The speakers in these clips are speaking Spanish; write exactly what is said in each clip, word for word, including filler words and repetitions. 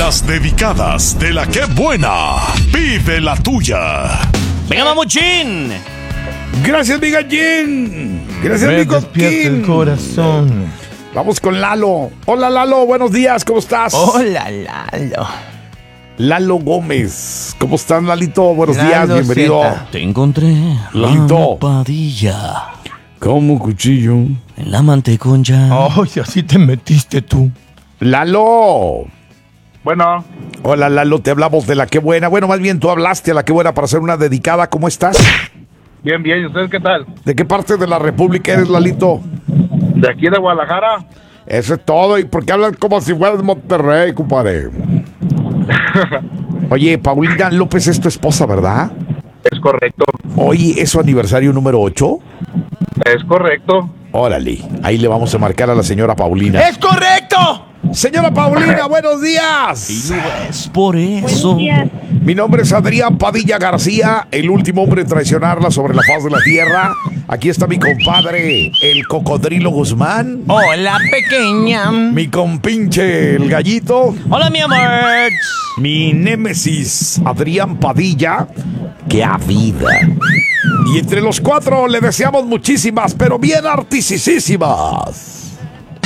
Las dedicadas de la que buena. Pide la tuya. ¡Venga, mamuchín! Gracias, mi gallín. Gracias, Me mi despierta el coquín. corazón. Vamos con Lalo. Hola, Lalo. Buenos días. ¿Cómo estás? Hola, Lalo. Lalo Gómez. ¿Cómo estás, Lalito? Buenos Lalo días. Bienvenido. Zeta. Te encontré Lalito. la Padilla Como cuchillo. en la manteconcha. Ay, así te metiste tú. Lalo. Bueno, Hola, Lalo. Te hablamos de la que buena. Bueno, más bien tú hablaste a la que buena para hacer una dedicada. ¿Cómo estás? bien, bien. ¿Y ustedes qué tal? ¿De qué parte de la República eres, Lalito? De aquí de Guadalajara. Eso es todo. ¿Y por qué hablas como si fueras de Monterrey, compadre? Oye, Paulina López es tu esposa, ¿verdad? Es correcto. Hoy es su aniversario número ocho. Es correcto. Órale, ahí le vamos a marcar a la señora Paulina. ¡Es correcto! Señora Paulina, buenos días. Es por eso. Mi nombre es Adrián Padilla García, el último hombre en traicionarla sobre la faz de la tierra. Aquí está mi compadre, el Cocodrilo Guzmán. Hola, pequeña. Mi compinche, el Gallito. Hola, mi amor. Mi némesis, Adrián Padilla. ¡Qué vida! Y entre los cuatro le deseamos muchísimas, pero bien artisísimas.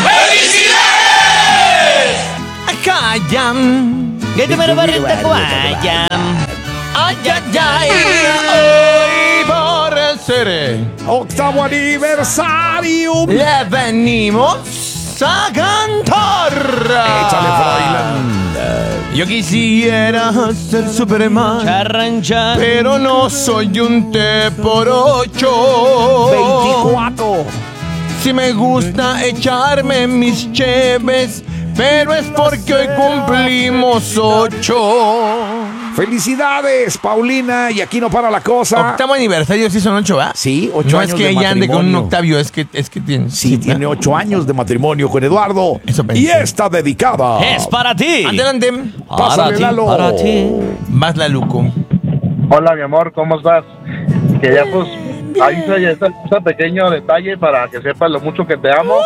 Callam. Que te me lo barreta guayam. Ay, ay, ay. Hoy por el ser. Octavo aniversario. Le venimos a cantar. Échale, Froilán. Yo quisiera ser Superman, Charrancha. pero no soy un T por ocho. veinticuatro. Si me gusta echarme mis cheves, pero es porque hoy cumplimos ocho. Felicidades, Paulina. Y aquí no para la cosa. Octavo aniversario, sí son ocho, ¿verdad? Sí, ocho No años es que de ella ande con un matrimonio. Octavio, es que, es que tiene. Sí, tiene ocho años de matrimonio con Eduardo. Eso pensé. Y está dedicada. Es para ti. Adelante. Para Pásale, ti, Lalo. para ti. Vas, la Luco. Hola, mi amor, ¿cómo estás? Que ya pues, ahí se está ese pequeño detalle para que sepas lo mucho que te amo.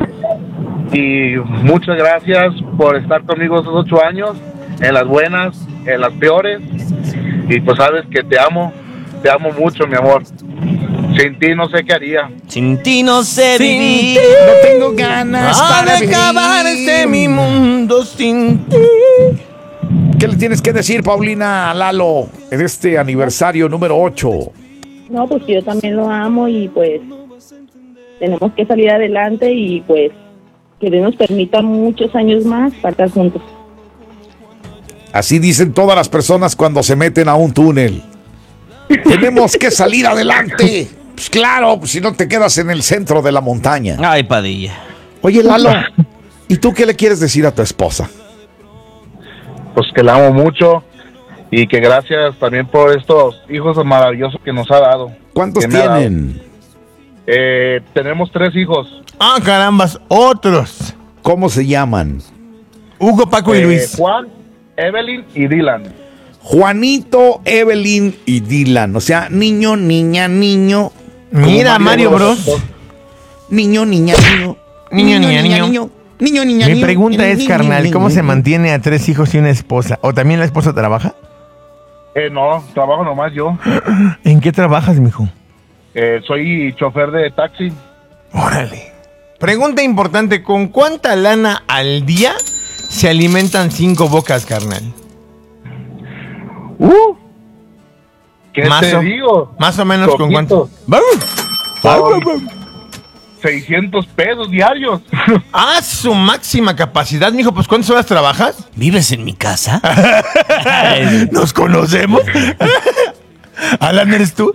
Y muchas gracias por estar conmigo esos ocho años, en las buenas, en las peores. Y pues sabes que te amo, te amo mucho, mi amor. Sin ti no sé qué haría. Sin ti no sé Sin vivir. ti. No tengo ganas Ha para de acabarse vivir. mi mundo sin ti. ¿Qué le tienes que decir, Paulina, a Lalo, en este aniversario número ocho? No, pues yo también lo amo y pues tenemos que salir adelante y pues que Dios nos permita muchos años más para estar juntos. Así dicen todas las personas cuando se meten a un túnel. Tenemos que salir adelante. Pues claro, pues si no te quedas en el centro de la montaña. Ay, Padilla. Oye, Lalo, ¿y tú qué le quieres decir a tu esposa? Pues que la amo mucho y que gracias también por estos hijos maravillosos que nos ha dado. ¿Cuántos Que me ha dado. tienen? Eh, tenemos tres hijos. Ah, carambas, otros. ¿Cómo se llaman? Hugo, Paco y Eh, Luis. Juan, Evelyn y Dylan. Juanito, Evelyn y Dylan. O sea, niño, niña, niño. Como Mira, Mario Bros. Niño, niña, niño. Niño, niña, niño. Niño, niño, niña, Mi niño. pregunta es, Niño, carnal, niño, ¿cómo se niño. mantiene a tres hijos y una esposa? ¿O también la esposa trabaja? Eh, no, trabajo nomás yo. ¿En qué trabajas, mijo? Eh, soy chofer de taxi. Órale. Pregunta importante, ¿con cuánta lana al día se alimentan cinco bocas, carnal? Uh, ¿Qué Más te o- digo? Más o menos con Poquito. cuánto. Con seiscientos pesos diarios. Ah, su máxima capacidad, mijo. Pues ¿cuántas horas trabajas? ¿Vives en mi casa? ¿Nos conocemos? Alan, ¿eres tú?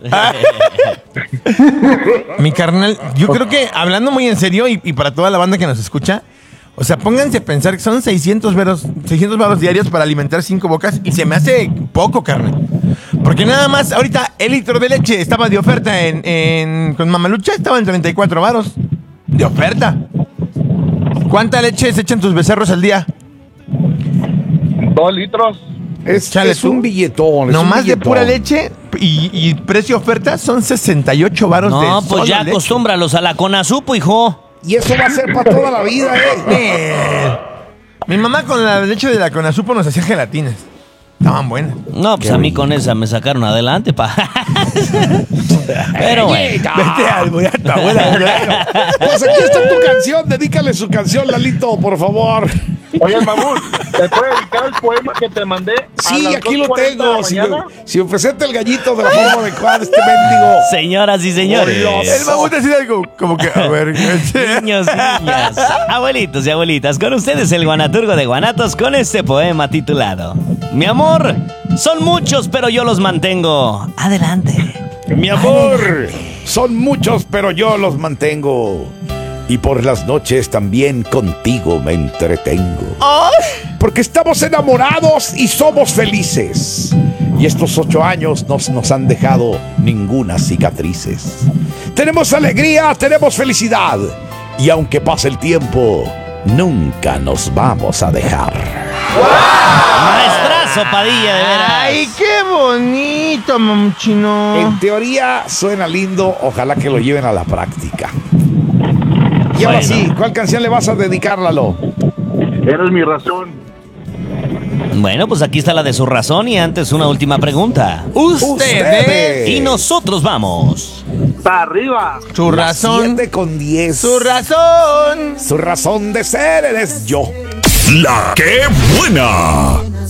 Mi carnal, yo creo que hablando muy en serio y, y para toda la banda que nos escucha, o sea, pónganse a pensar que son seiscientos varos, seiscientos varos diarios para alimentar cinco bocas y se me hace poco, carnal. Porque nada más, ahorita el litro de leche estaba de oferta en, en con Mamalucha, estaba en treinta y cuatro varos. De oferta. ¿Cuánta leche se echan tus becerros al día? Dos litros. Es, Chale, es tú. un billetón. es No un más de billetón. pura leche y, y precio oferta son sesenta y ocho varos de No, pues solo ya leche. acostúmbralos a la Conazupo, hijo. Y eso va a ser para toda la vida, ¿eh? Mi mamá con la leche de la Conasupo nos hacía gelatinas. Estaban buenas. No, pues Qué a mí rico. con esa me sacaron adelante, pa. Pero bueno. Vete al boyata, abuela. Pues aquí está tu canción. Dedícale su canción, Lalito, por favor. Oye, Mamut, ¿te puedes dedicar el poema que te mandé? a Sí, las aquí lo dos cuarenta de tengo. la Si mañana? me, si me presenta el gallito de la forma adecuada, este mendigo. Señoras y señores. El mamut decía algo como que, a ver. Niños y niñas, abuelitos y abuelitas, con ustedes el guanaturgo de Guanatos con este poema titulado Mi amor, son muchos pero yo los mantengo. Adelante. Mi amor, son muchos, pero yo los mantengo. Y por las noches también contigo me entretengo. Porque estamos enamorados y somos felices. Y estos ocho años no nos han dejado ninguna cicatrices. Tenemos alegría, tenemos felicidad. Y aunque pase el tiempo, nunca nos vamos a dejar. Maestrazo Padilla, de veras. Ay, qué bonito, mamuchino. En teoría suena lindo, ojalá que lo lleven a la práctica. Y ahora Bueno. sí, ¿cuál canción le vas a dedicar, Lalo? Eres mi razón. Bueno, pues aquí está la de su razón y antes una última pregunta. Ustedes. Y nosotros vamos. ¡Para arriba! Su razón. siete con diez. Su razón. Su razón de ser eres yo. La que buena.